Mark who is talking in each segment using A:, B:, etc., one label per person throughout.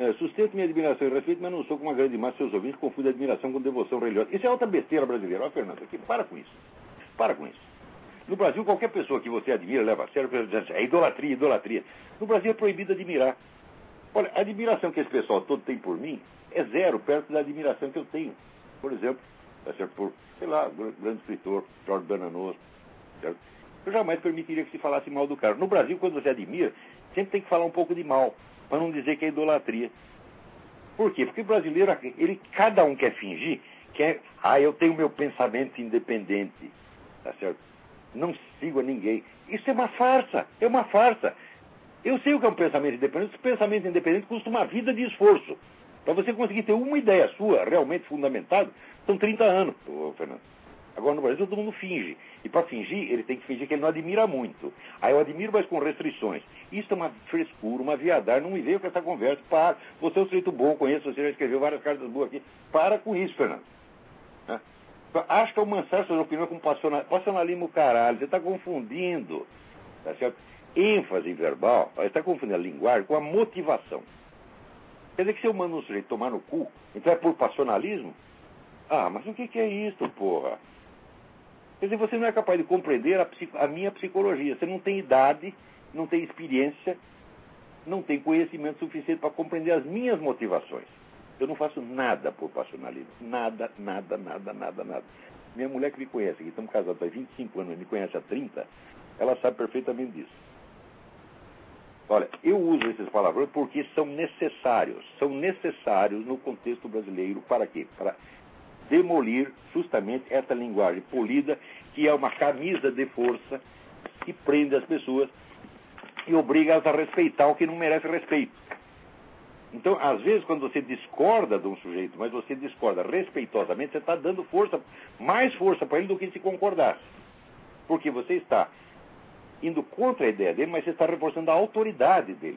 A: Sustento minha admiração e respeito, mas não sou como uma grande massa de seus ouvintes que confunde admiração com devoção religiosa. Isso é outra besteira brasileira. Ó, Fernando, aqui, para com isso. Para com isso. No Brasil, qualquer pessoa que você admira, leva a sério, é idolatria, idolatria. No Brasil é proibido admirar. Olha, a admiração que esse pessoal todo tem por mim é zero perto da admiração que eu tenho. Por exemplo, por, sei lá, grande escritor, Jorge Bernanos, certo? Eu jamais permitiria que se falasse mal do cara. No Brasil, quando você admira, sempre tem que falar um pouco de mal, para não dizer que é idolatria. Por quê? Porque o brasileiro, cada um quer fingir que é, eu tenho meu pensamento independente, tá certo? Não sigo a ninguém. Isso é uma farsa, é uma farsa. Eu sei o que é um pensamento independente. Esse pensamento independente custa uma vida de esforço. Para você conseguir ter uma ideia sua realmente fundamentada, são 30 anos, Fernando. Agora, no Brasil, todo mundo finge. E para fingir, ele tem que fingir que ele não admira muito. Aí eu admiro, mas com restrições. Isso é uma frescura, uma viadagem. Não me veio com essa conversa. Para. Você é um sujeito bom, conheço, você já escreveu várias cartas boas aqui. Para com isso, Fernando. Acho que é o mansar suas opiniões com passionalismo, caralho. Você está confundindo, tá certo? ênfase verbal, você está confundindo a linguagem com a motivação. Quer dizer que se eu mando um sujeito tomar no cu, então é por passionalismo? Ah, mas o que é isso, porra? Quer dizer, você não é capaz de compreender a minha psicologia. Você não tem idade, não tem experiência, não tem conhecimento suficiente para compreender as minhas motivações. Eu não faço nada por passionalismo. Nada, nada, nada, nada, nada. Minha mulher que me conhece, que estamos casados há 25 anos, me conhece há 30, ela sabe perfeitamente disso. Olha, eu uso esses palavrões porque são necessários. São necessários no contexto brasileiro. Para quê? Para demolir justamente essa linguagem polida, que é uma camisa de força que prende as pessoas e obriga-as a respeitar o que não merece respeito. Então, às vezes, quando você discorda de um sujeito, mas você discorda respeitosamente, você está dando força, mais força para ele do que se concordasse. Porque você está indo contra a ideia dele, mas você está reforçando a autoridade dele.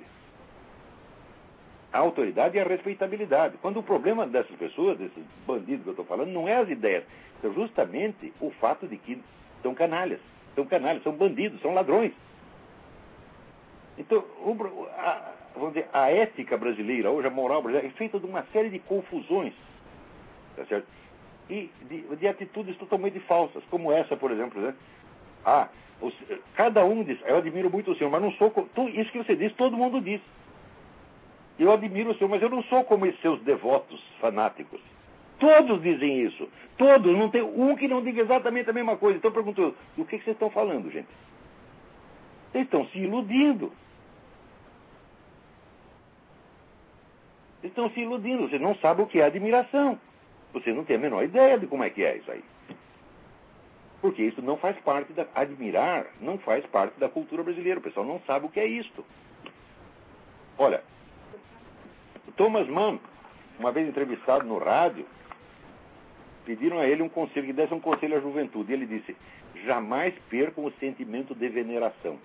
A: A autoridade e a respeitabilidade. Quando o problema dessas pessoas, desses bandidos que eu estou falando, não é as ideias, é justamente o fato de que são canalhas, são bandidos, são ladrões. Então, vamos dizer, a ética brasileira, hoje a moral brasileira, é feita de uma série de confusões, tá certo? E de atitudes totalmente falsas, como essa, por exemplo, né? Cada um diz, eu admiro muito o senhor, mas não sou isso que você diz, todo mundo diz. Eu admiro o senhor, mas eu não sou como esses seus devotos fanáticos. Todos dizem isso. Todos, não tem um que não diga exatamente a mesma coisa. Então eu pergunto, do que vocês estão falando, gente? Vocês estão se iludindo. Vocês estão se iludindo. Vocês não sabem o que é admiração. Vocês não têm a menor ideia de como é que é isso aí. Porque isso não faz parte admirar não faz parte da cultura brasileira. O pessoal não sabe o que é isto. Olha, Thomas Mann, uma vez entrevistado no rádio, pediram a ele um conselho, que desse um conselho à juventude. E ele disse, jamais percam o sentimento de veneração.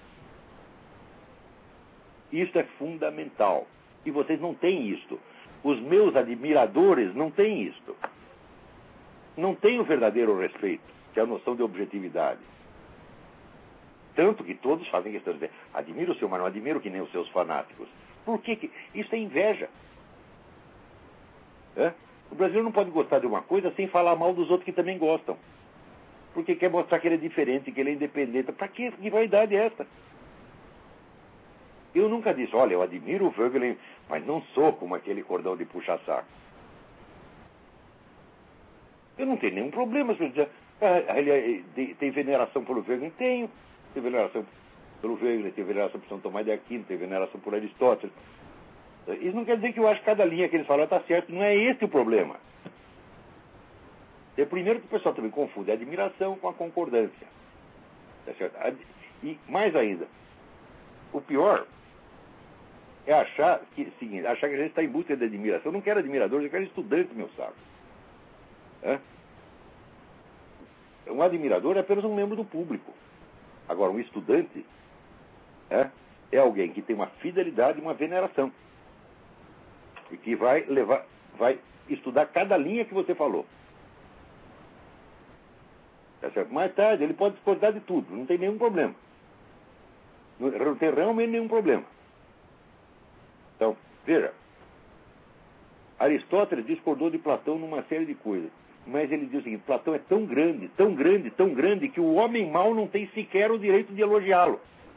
A: Isso é fundamental. E vocês não têm isto. Os meus admiradores não têm isto. Não têm o verdadeiro respeito, que é a noção de objetividade. Tanto que todos fazem questão de dizer, admiro o senhor, mas não admiro que nem os seus fanáticos. Por que? Isso é inveja. O brasileiro não pode gostar de uma coisa sem falar mal dos outros que também gostam. Porque quer mostrar que ele é diferente, que ele é independente. Para quê? Que vaidade é essa? Eu nunca disse, olha, eu admiro o Voegelin, mas não sou como aquele cordão de puxa-saco. Eu não tenho nenhum problema se eu dizer, ele tem veneração pelo Voegelin? Tenho. Tem veneração pelo Voegelin, tem veneração por São Tomás de Aquino, tem veneração por Aristóteles. Isso não quer dizer que eu acho que cada linha que eles falam está certo. Não é esse o problema. É primeiro que o pessoal também confunde a admiração com a concordância. Tá certo? E mais ainda, o pior é achar que a gente está em busca de admiração. Eu não quero admiradores, eu quero estudantes, meu saco. Um admirador é apenas um membro do público. Agora, um estudante é alguém que tem uma fidelidade e uma veneração. E que vai estudar cada linha que você falou. Tá certo? Mais tarde, ele pode discordar de tudo, não tem nenhum problema. Não tem realmente nenhum problema. Então, veja, Aristóteles discordou de Platão numa série de coisas. Mas ele diz o seguinte: Platão é tão grande, tão grande, tão grande, que o homem mau não tem sequer o direito de elogiá-lo.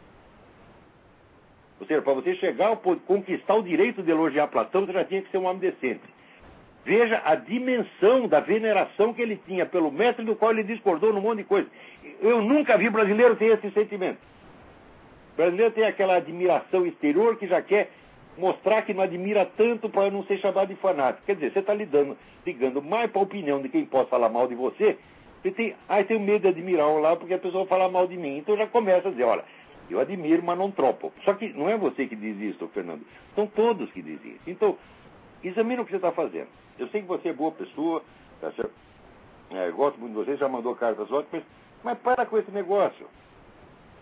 A: Ou seja, para você chegar a conquistar o direito de elogiar Platão, você já tinha que ser um homem decente. Veja a dimensão da veneração que ele tinha pelo mestre do qual ele discordou num monte de coisa. Eu nunca vi brasileiro ter esse sentimento. O brasileiro tem aquela admiração exterior que já quer mostrar que não admira tanto para não ser chamado de fanático. Quer dizer, você está ligando mais para a opinião de quem pode falar mal de você. Você tem, tenho medo de admirar um lá porque a pessoa fala mal de mim. Então já começa a dizer, olha, eu admiro, mas não tropo. Só que não é você que diz isso, Fernando. São todos que dizem isso. Então, examina o que você está fazendo. Eu sei que você é boa pessoa, tá certo? Eu gosto muito de você, já mandou cartas ótimas, mas para com esse negócio.